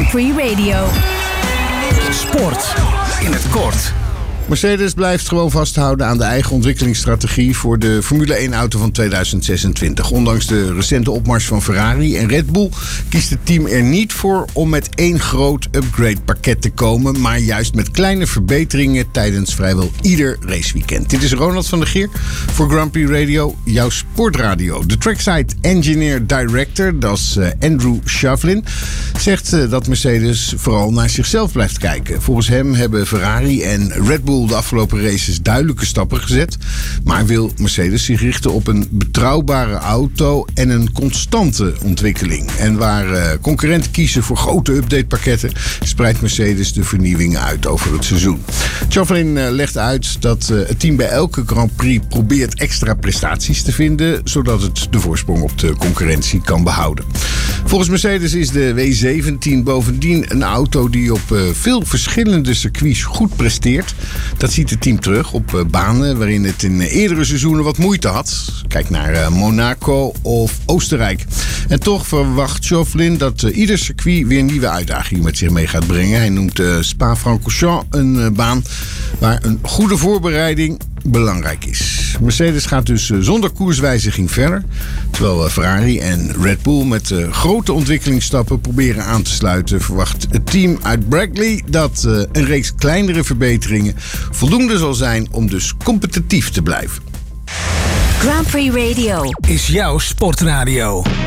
Grand Prix Radio. Sport in het kort. Mercedes blijft gewoon vasthouden aan de eigen ontwikkelingsstrategie voor de Formule 1-auto van 2026. Ondanks de recente opmars van Ferrari en Red Bull kiest het team er niet voor om met één groot upgrade-pakket te komen, maar juist met kleine verbeteringen tijdens vrijwel ieder raceweekend. Dit is Ronald van der Geer voor Grand Prix Radio, jouw sportradio. De trackside engineer director, dat is Andrew Shovlin, zegt dat Mercedes vooral naar zichzelf blijft kijken. Volgens hem hebben Ferrari en Red Bull de afgelopen races duidelijke stappen gezet, maar wil Mercedes zich richten op een betrouwbare auto en een constante ontwikkeling. En waar concurrenten kiezen voor grote updatepakketten, spreidt Mercedes de vernieuwingen uit over het seizoen. Shovlin legt uit dat het team bij elke Grand Prix probeert extra prestaties te vinden, zodat het de voorsprong op de concurrentie kan behouden. Volgens Mercedes is de W17 bovendien een auto die op veel verschillende circuits goed presteert. Dat ziet het team terug op banen waarin het in eerdere seizoenen wat moeite had. Kijk naar Monaco of Oostenrijk. En toch verwacht Shovlin dat ieder circuit weer nieuwe uitdagingen met zich mee gaat brengen. Hij noemt Spa-Francorchamps een baan waar een goede voorbereiding belangrijk is. Mercedes gaat dus zonder koerswijziging verder, terwijl Ferrari en Red Bull met grote ontwikkelingsstappen proberen aan te sluiten, verwacht het team uit Brackley dat een reeks kleinere verbeteringen voldoende zal zijn om dus competitief te blijven. Grand Prix Radio Is jouw sportradio.